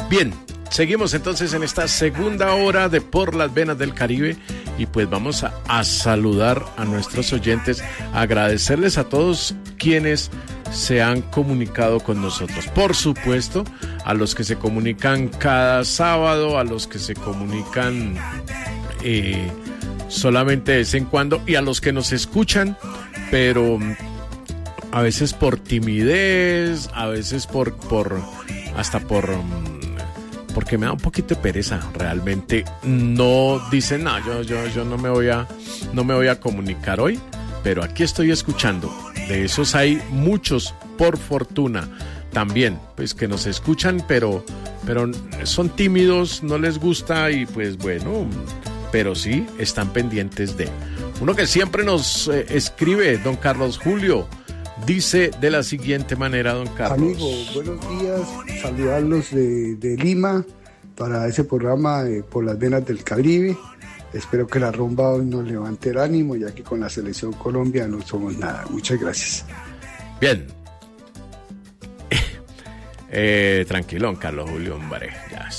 Bien, seguimos entonces en esta segunda hora de Por las Venas del Caribe y pues vamos a saludar a nuestros oyentes, agradecerles a todos quienes se han comunicado con nosotros. Por supuesto, a los que se comunican cada sábado, a los que se comunican solamente de vez en cuando y a los que nos escuchan, pero a veces por timidez, a veces porque me da un poquito de pereza. Realmente no dicen, no, yo no me voy a comunicar hoy, pero aquí estoy escuchando. De esos hay muchos, por fortuna, también, pues que nos escuchan, pero son tímidos, no les gusta y pues bueno, pero sí están pendientes de. Uno que siempre nos escribe, don Carlos Julio, dice de la siguiente manera, don Carlos. Amigo, buenos días, saludarlos de Lima para ese programa de Por las Venas del Caribe. Espero que la rumba hoy nos levante el ánimo, ya que con la selección Colombia no somos nada. Muchas gracias. Bien. Tranquilón, Carlos Julio, hombre. Ya,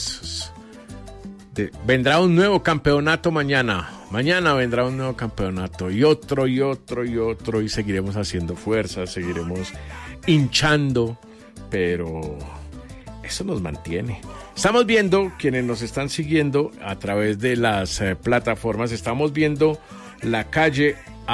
vendrá un nuevo campeonato mañana. Mañana vendrá un nuevo campeonato y otro, y seguiremos haciendo fuerza, seguiremos hinchando, pero eso nos mantiene. Estamos viendo, quienes nos están siguiendo a través de las plataformas, estamos viendo la calle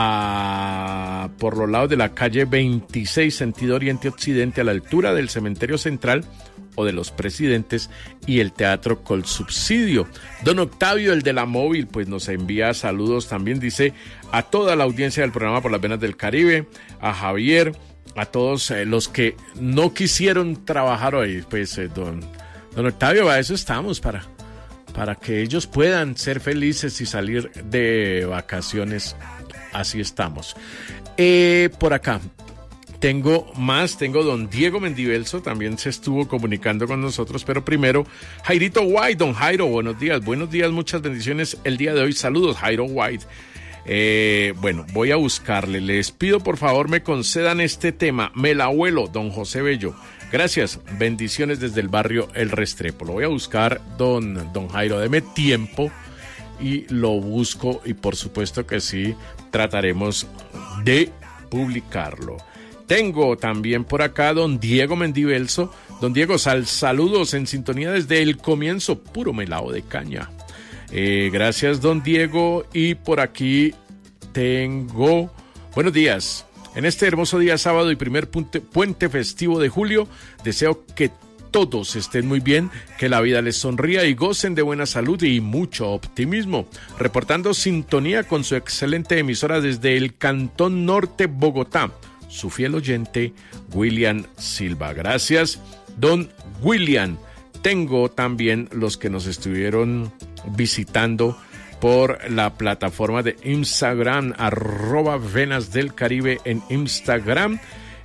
por los lados de la calle 26, sentido oriente-occidente, a la altura del cementerio central o de los Presidentes y el Teatro Colsubsidio. Don Octavio, el de la móvil, pues nos envía saludos también, dice a toda la audiencia del programa Por las Venas del Caribe, a Javier, a todos los que no quisieron trabajar hoy, pues don Octavio, a eso estamos, para que ellos puedan ser felices y salir de vacaciones, así estamos. Por acá tengo don Diego Mendivelso, también se estuvo comunicando con nosotros, pero primero, Jairito White, don Jairo, buenos días, muchas bendiciones el día de hoy, saludos Jairo White. Bueno, voy a buscarle, les pido por favor me concedan este tema, Me la Abuelo, don José Bello. Gracias, bendiciones desde el barrio El Restrepo. Lo voy a buscar, don Jairo, deme tiempo y lo busco y por supuesto que sí, trataremos de publicarlo. Tengo también por acá don Diego Mendivelso. Don Diego, saludos en sintonía desde el comienzo, puro melao de caña. Gracias, don Diego. Y por aquí tengo, buenos días. En este hermoso día sábado y primer puente festivo de julio, deseo que todos estén muy bien, que la vida les sonría y gocen de buena salud y mucho optimismo. Reportando sintonía con su excelente emisora desde el Cantón Norte, Bogotá. Su fiel oyente, William Silva. Gracias, don William. Tengo también los que nos estuvieron visitando por la plataforma de Instagram, @Venas del Caribe en Instagram.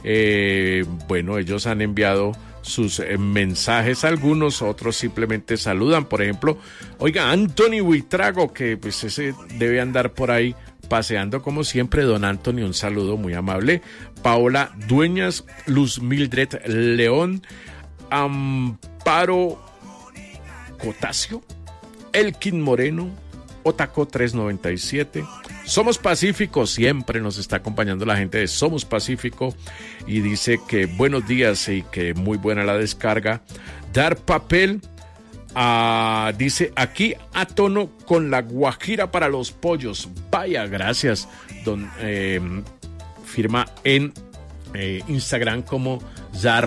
Bueno, ellos han enviado sus mensajes, algunos, otros simplemente saludan. Por ejemplo, oiga, Anthony Huitrago, que pues ese debe andar por ahí paseando como siempre. Don Anthony, un saludo muy amable. Paola Dueñas, Luz Mildred León, Amparo Cotacio, Elkin Moreno, Otaco 397. Somos Pacífico, siempre nos está acompañando la gente de Somos Pacífico y dice que buenos días y que muy buena la descarga. Dar papel, dice aquí a tono con la guajira para los pollos. Vaya, gracias, don firma en Instagram como Dar